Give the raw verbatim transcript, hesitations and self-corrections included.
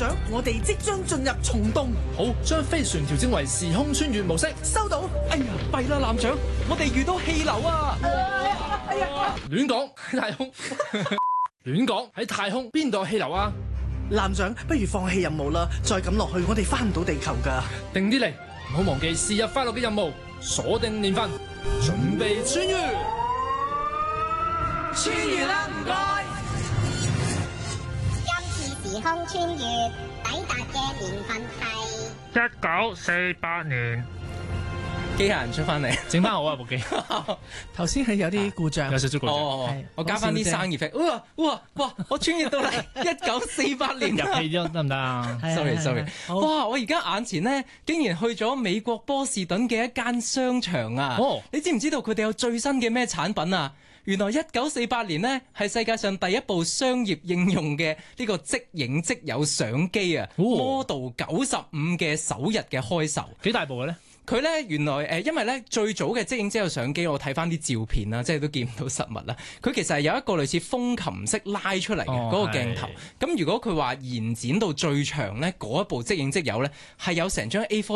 長，我哋即將進入蟲洞。 好，將飛船調整為時空穿越模式。 收到。 哎呀，弊啦，艦長，我哋遇到氣流啊！ 哎呀， 亂講喺太空，亂講喺太空邊度有氣流啊？ 艦長，不如放棄任務啦，再咁落去，我哋翻唔到地球噶。 定啲嚟，唔好忘記是日快樂嘅任務，鎖定年份，準備穿越。 穿越啦，唔該。 今次時空穿越抵達嘅年份係一九四八年。 機械人出翻嚟， 整翻好啊部機。 頭先係有啲故障， 有少少故障。 哦，我加翻啲生熱費。哇哇哇！我穿越到嚟一九四八年。 入戲咗得唔得啊 ？Sorry sorry。哇！我而家眼前呢，竟然去咗美國波士頓嘅一間商場啊！ 哦， 你知唔知道佢哋有最新嘅咩產品啊？原來一九四八年呢，係世界上第一部商業應用嘅呢個即影即有相機啊、哦、，Model 九十五嘅首日嘅開售。 幾大部嘅咧？ 佢咧原來誒、呃，因為咧最早嘅即影即有相機，我睇翻啲照片啦，即係都見唔到實物啦。佢其實係有一個類似風琴式拉出嚟嘅嗰個鏡頭。咁如果佢話延展到最長咧，嗰一部即影即有咧，係有成張 A 四